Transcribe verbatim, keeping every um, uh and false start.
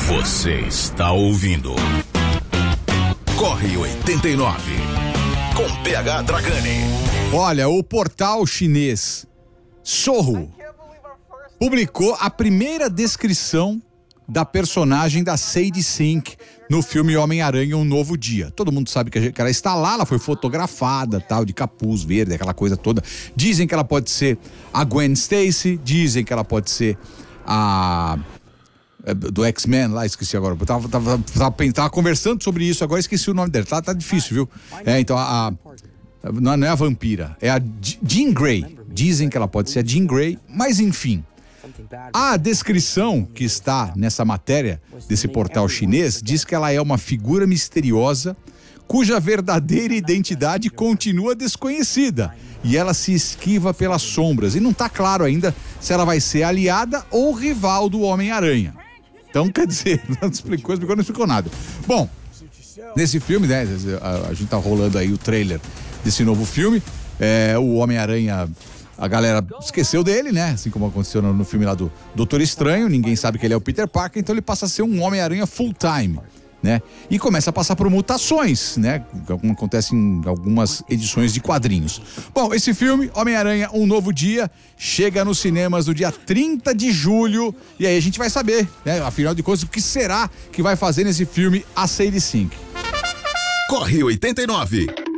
Você está ouvindo Corre oitenta e nove com P H Dragani. Olha, o portal chinês Sohu publicou a primeira descrição da personagem da Sadie Sink no filme Homem-Aranha Um Novo Dia. Todo mundo sabe que ela está lá, ela foi fotografada, tal, de capuz verde, aquela coisa toda. Dizem que ela pode ser a Gwen Stacy, dizem que ela pode ser a... do X-Men lá, esqueci agora. Eu tava, tava, tava, tava conversando sobre isso, agora esqueci o nome dela. Tá, tá difícil, viu? É, então a... a não, não é a vampira, é a Jean Grey. Dizem que ela pode ser a Jean Grey, mas enfim... A descrição que está nessa matéria desse portal chinês diz que ela é uma figura misteriosa cuja verdadeira identidade continua desconhecida e ela se esquiva pelas sombras e não está claro ainda se ela vai ser aliada ou rival do Homem-Aranha. Então, quer dizer, não explicou, explicou, não explicou nada. Bom, nesse filme, né, a, a gente tá rolando aí o trailer desse novo filme, é, o Homem-Aranha... A galera esqueceu dele, né? Assim como aconteceu no, no filme lá do Doutor Estranho, ninguém sabe que ele é o Peter Parker, então ele passa a ser um Homem-Aranha full time, né? E começa a passar por mutações, né? Como acontece em algumas edições de quadrinhos. Bom, esse filme, Homem-Aranha Um Novo Dia, chega nos cinemas no dia trinta de julho, e aí a gente vai saber, né? Afinal de contas, o que será que vai fazer nesse filme a Sadie Sink. Corre oitenta e nove.